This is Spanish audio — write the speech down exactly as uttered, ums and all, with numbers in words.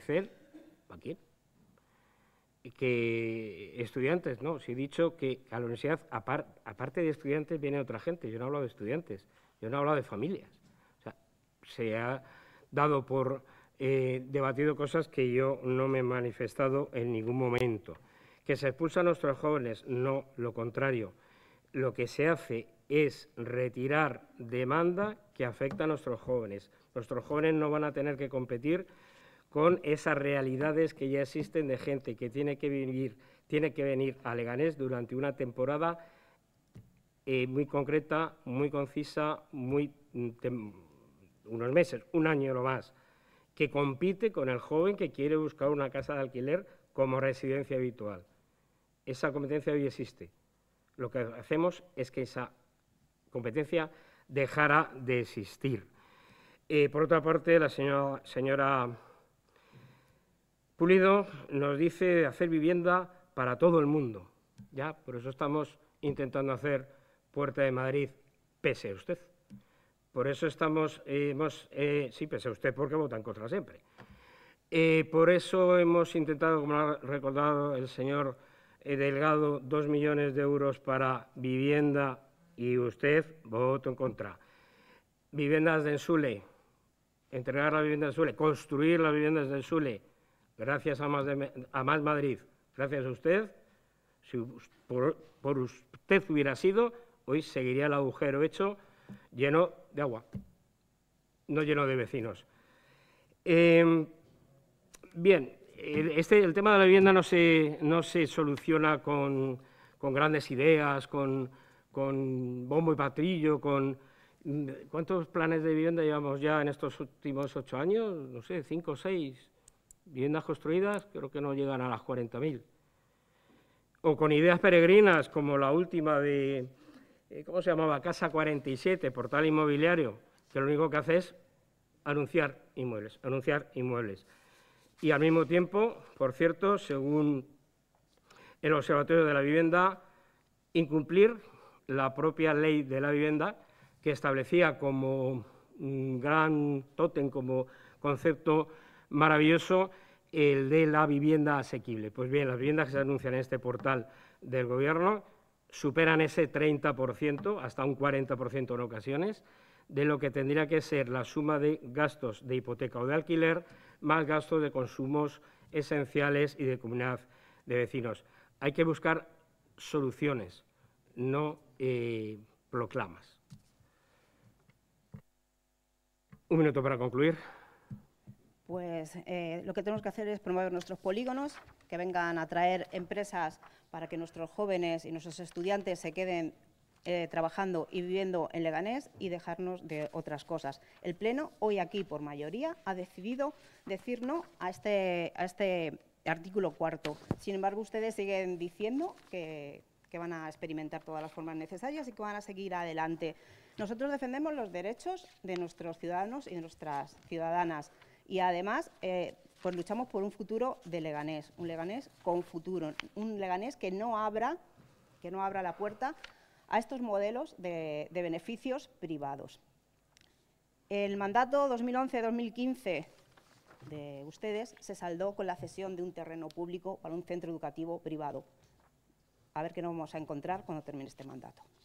favorecer ¿a quién? Que estudiantes, no, si he dicho que a la universidad, apar, aparte de estudiantes, viene otra gente. Yo no he hablado de estudiantes, yo no he hablado de familias. O sea, se ha dado por eh, debatido cosas que yo no me he manifestado en ningún momento. ¿Que se expulsa a nuestros jóvenes? No, lo contrario. Lo que se hace es retirar demanda que afecta a nuestros jóvenes. Nuestros jóvenes no van a tener que competir con esas realidades que ya existen de gente que tiene que vivir, tiene que venir a Leganés durante una temporada eh, muy concreta, muy concisa, muy tem, unos meses, un año lo más, que compite con el joven que quiere buscar una casa de alquiler como residencia habitual. Esa competencia hoy existe. Lo que hacemos es que esa competencia dejara de existir. Eh, por otra parte, la señora, señora Pulido nos dice hacer vivienda para todo el mundo. Ya, por eso estamos intentando hacer Puerta de Madrid, pese a usted. Por eso estamos, eh, hemos, eh, sí, pese a usted, porque vota en contra siempre. Eh, por eso hemos intentado, como ha recordado el señor eh, Delgado, dos millones de euros para vivienda y usted votó en contra. Viviendas de Ensule, entregar la vivienda de Ensule, construir las viviendas de Ensule, gracias a Más, de, a Más Madrid, gracias a usted, si por, por usted hubiera sido, hoy seguiría el agujero hecho lleno de agua, no lleno de vecinos. Eh, bien, este, el tema de la vivienda no se, no se soluciona con, con grandes ideas, con, con bombo y patrillo, con... ¿Cuántos planes de vivienda llevamos ya en estos últimos ocho años? No sé, cinco o seis. Viviendas construidas, creo que no llegan a las cuarenta mil. O con ideas peregrinas, como la última de, ¿cómo se llamaba? Casa cuarenta y siete, portal inmobiliario, que lo único que hace es anunciar inmuebles, anunciar inmuebles. Y al mismo tiempo, por cierto, según el Observatorio de la Vivienda, incumplir la propia ley de la vivienda, que establecía como un gran tótem, como concepto maravilloso, el de la vivienda asequible. Pues bien, las viviendas que se anuncian en este portal del Gobierno superan ese treinta por ciento, hasta un cuarenta por ciento en ocasiones, de lo que tendría que ser la suma de gastos de hipoteca o de alquiler, más gastos de consumos esenciales y de comunidad de vecinos. Hay que buscar soluciones, no eh, proclamas. Un minuto para concluir. Pues eh, lo que tenemos que hacer es promover nuestros polígonos, que vengan a traer empresas para que nuestros jóvenes y nuestros estudiantes se queden eh, trabajando y viviendo en Leganés y dejarnos de otras cosas. El Pleno, hoy aquí por mayoría, ha decidido decir no a este, a este artículo cuarto. Sin embargo, ustedes siguen diciendo que, que van a experimentar todas las formas necesarias y que van a seguir adelante. Nosotros defendemos los derechos de nuestros ciudadanos y de nuestras ciudadanas y, además, eh, pues luchamos por un futuro de Leganés, un Leganés con futuro, un Leganés que no abra, que no abra la puerta a estos modelos de, de beneficios privados. El mandato dos mil once dos mil quince de ustedes se saldó con la cesión de un terreno público para un centro educativo privado. A ver qué nos vamos a encontrar cuando termine este mandato.